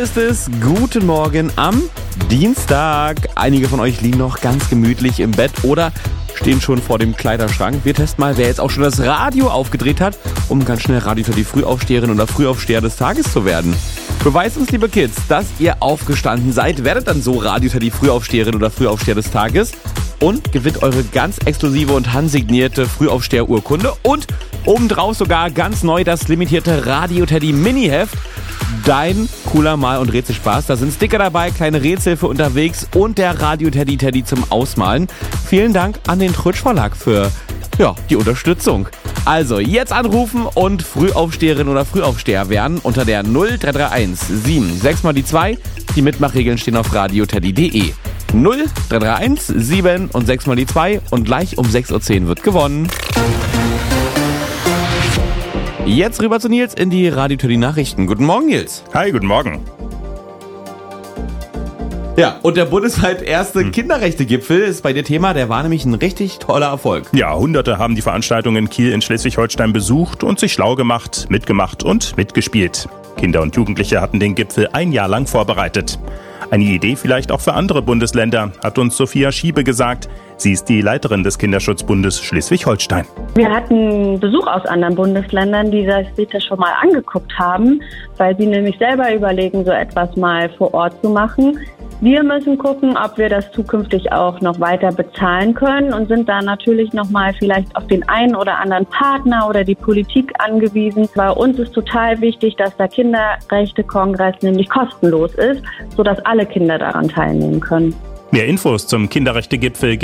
ist es. Guten Morgen am Dienstag. Einige von euch liegen noch ganz gemütlich im Bett oder stehen schon vor dem Kleiderschrank. Wir testen mal, wer jetzt auch schon das Radio aufgedreht hat, um ganz schnell Radio für die Frühaufsteherin oder Frühaufsteher des Tages zu werden. Beweist uns, liebe Kids, dass ihr aufgestanden seid. Werdet dann so Radio für die Frühaufsteherin oder Frühaufsteher des Tages und gewinnt eure ganz exklusive und handsignierte Frühaufsteher-Urkunde und obendrauf sogar ganz neu das limitierte Radio Teddy Mini-Heft. Dein cooler Mal- und Rätselspaß. Da sind Sticker dabei, kleine Rätsel für unterwegs und der Radio Teddy zum Ausmalen. Vielen Dank an den Trötsch Verlag für die Unterstützung. Also jetzt anrufen und Frühaufsteherin oder Frühaufsteher werden unter der 0331 76 mal die 2. Die Mitmachregeln stehen auf radioteddy.de. 0331 7 und 6 mal die 2 und gleich um 6.10 Uhr wird gewonnen. Jetzt rüber zu Nils in die Radio Teddy Nachrichten. Guten Morgen, Nils. Hi, guten Morgen. Ja, und der bundesweit erste Kinderrechte-Gipfel ist bei dir Thema. Der war nämlich ein richtig toller Erfolg. Ja, Hunderte haben die Veranstaltung in Kiel in Schleswig-Holstein besucht und sich schlau gemacht, mitgemacht und mitgespielt. Kinder und Jugendliche hatten den Gipfel ein Jahr lang vorbereitet. Eine Idee vielleicht auch für andere Bundesländer, hat uns Sophia Schiebe gesagt. Sie ist die Leiterin des Kinderschutzbundes Schleswig-Holstein. Wir hatten Besuch aus anderen Bundesländern, die sich das schon mal angeguckt haben, weil sie nämlich selber überlegen, so etwas mal vor Ort zu machen. Wir müssen gucken, ob wir das zukünftig auch noch weiter bezahlen können und sind da natürlich nochmal vielleicht auf den einen oder anderen Partner oder die Politik angewiesen. Bei uns ist total wichtig, dass der Kinderrechte-Kongress nämlich kostenlos ist, sodass alle Kinder daran teilnehmen können. Mehr Infos zum Kinderrechte-Gipfel